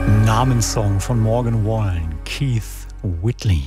Namenssong von Morgan Wallen, Keith Whitley.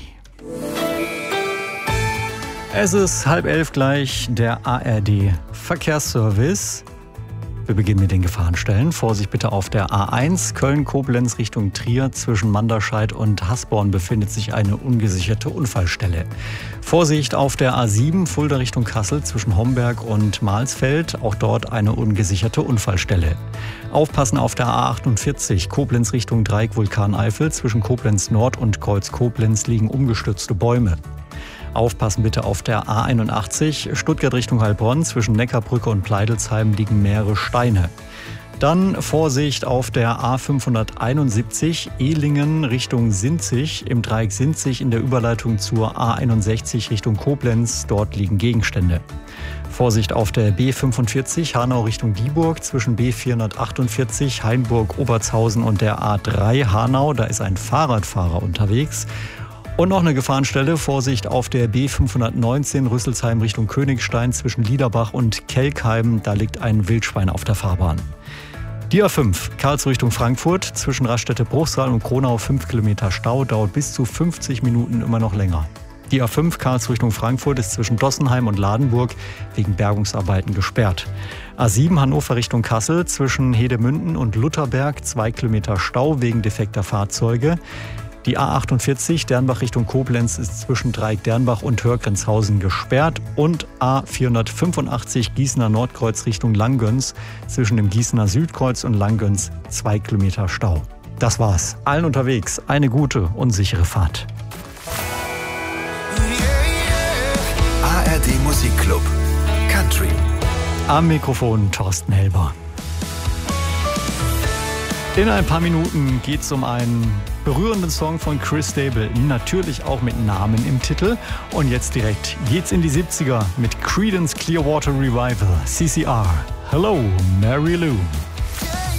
Es ist 10:30 gleich, der ARD Verkehrsservice. Wir beginnen mit den Gefahrenstellen. Vorsicht bitte auf der A1 Köln-Koblenz Richtung Trier. Zwischen Manderscheid und Hasborn befindet sich eine ungesicherte Unfallstelle. Vorsicht auf der A7 Fulda Richtung Kassel zwischen Homberg und Mahlsfeld. Auch dort eine ungesicherte Unfallstelle. Aufpassen auf der A48 Koblenz Richtung Dreieck Vulkaneifel. Zwischen Koblenz Nord und Kreuz Koblenz liegen umgestürzte Bäume. Aufpassen bitte auf der A81 Stuttgart Richtung Heilbronn. Zwischen Neckarbrücke und Pleidelsheim liegen mehrere Steine. Dann Vorsicht auf der A571 Ehlingen Richtung Sinzig. Im Dreieck Sinzig in der Überleitung zur A61 Richtung Koblenz. Dort liegen Gegenstände. Vorsicht auf der B45 Hanau Richtung Dieburg. Zwischen B448 Hainburg-Obertshausen und der A3 Hanau. Da ist ein Fahrradfahrer unterwegs. Und noch eine Gefahrenstelle, Vorsicht auf der B519 Rüsselsheim Richtung Königstein zwischen Liederbach und Kelkheim, da liegt ein Wildschwein auf der Fahrbahn. Die A5 Karlsruhe Richtung Frankfurt zwischen Raststätte-Bruchsal und Kronau 5 Kilometer Stau, dauert bis zu 50 Minuten immer noch länger. Die A5 Karlsruhe Richtung Frankfurt ist zwischen Dossenheim und Ladenburg wegen Bergungsarbeiten gesperrt. A7 Hannover Richtung Kassel zwischen Hedemünden und Lutherberg 2 Kilometer Stau wegen defekter Fahrzeuge. Die A48 Dernbach Richtung Koblenz ist zwischen Dreieck-Dernbach und Hörgrenzhausen gesperrt und A485 Gießener Nordkreuz Richtung Langgöns zwischen dem Gießener Südkreuz und Langgöns 2 Kilometer Stau. Das war's. Allen unterwegs eine gute und sichere Fahrt. ARD Musikclub Country. Am Mikrofon Thorsten Helber. In ein paar Minuten geht es um einen berührenden Song von Chris Stapleton, natürlich auch mit Namen im Titel. Und jetzt direkt geht's in die 70er mit Creedence Clearwater Revival, CCR. Hello, Mary Lou.